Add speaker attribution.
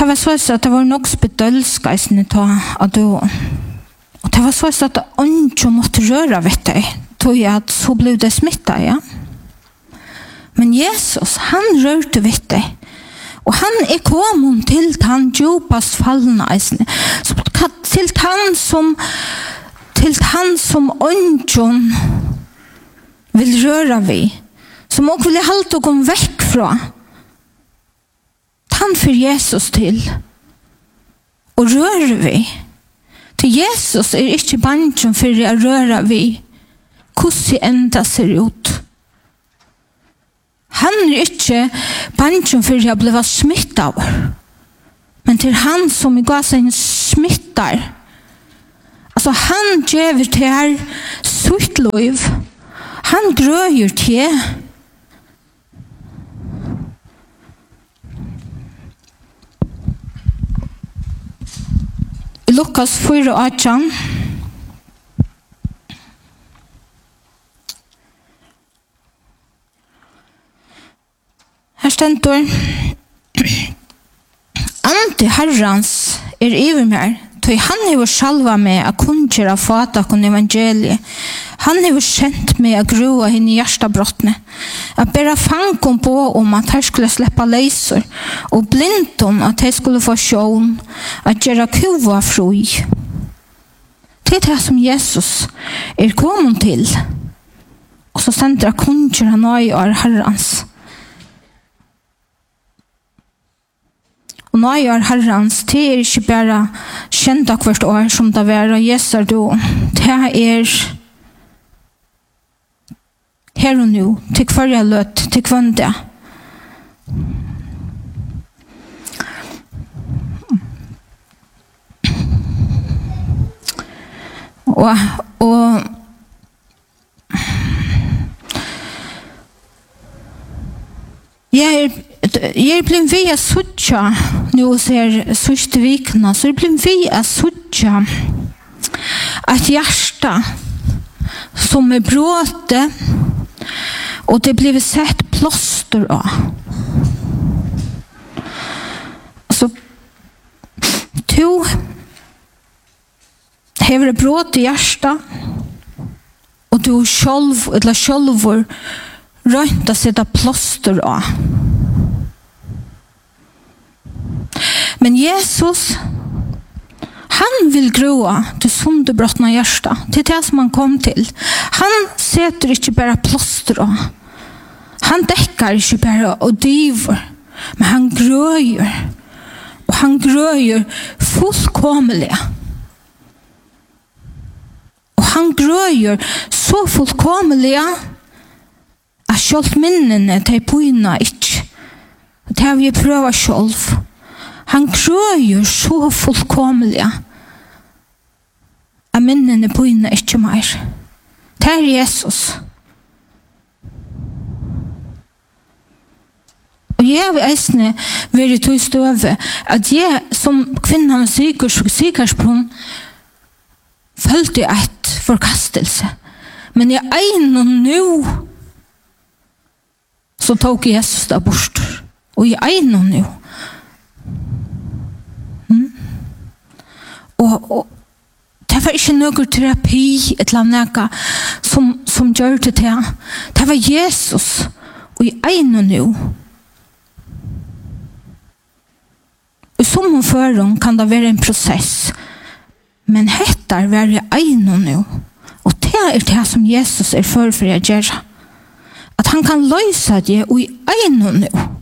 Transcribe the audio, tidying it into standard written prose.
Speaker 1: det var så att det var nog spedölska i sin ta att då. Och det var så att det måtte röra vet du. Tog jag att så blev det smitta, ja. Men Jesus, han rörte vet du. Och han kommet till han djupast fallna till han som åndsjon vill röra vi. Som också vill halta och gå väck från. Han för Jesus till. Och rör vi. Till Jesus inte bangen för att röra vi. Kussi enda ser ut. Han inte bangen för att bli smittad. Men till han som i gasen smittar. Alltså han ger till här sitt liv. Han gröjer till. Lukas 4:18. Här stendur Ante Herrans över mig. Tog han har salva med att kunna fata kon evangeliet. Han har känt med att grua henne i hjärtabrottne. Att bära fankom på om att här skulle släppa läsor. Och blindom att här skulle få sjån. Att göra kuva fri. Det är det som Jesus kommet till. Och så ständer att kunna nöjar Herrans. Och nöjar Herrans, det är inte bara kända kvart år som det var Jesus då. Det är här och nu, till kvarja löt, till kvönda. Och jag blev via sucha nu ser sista veckorna så blev via sucha att hjärta som är bråte och det blev sett plåster av. Så to hever bråte i hjärta och du själv eller självor rönt att sätta plåster av. Men Jesus, han vill gråa till sönderbrottna hjärta. Det är det som han kom till. Han sätter inte bara plåster av. Han däckar inte bara och diver. Men han gröjer. Och han gröjer fullkomliga. Och han gröjer så fullkomliga att själv minnene de pojna inte. Det har vi prövat själv. Han gröjer så fullkomliga att minnene pojna inte mer. Det är Jesus. Och jag vill äsne vara till stöve att jag som kvinna med sikersprung följde ett förkastelse. Men jag ägnar nu så tog Jesus där bort. Och jag ägnar nu. Och det var inte någon terapi eller något som gör det till. Det var Jesus. Och jag ägnar nu. I som förum kan det vara en process. Men hettar var jag ägnar nu. Och det är det som Jesus för att göra. Att han kan lösa det och i ägnar nu.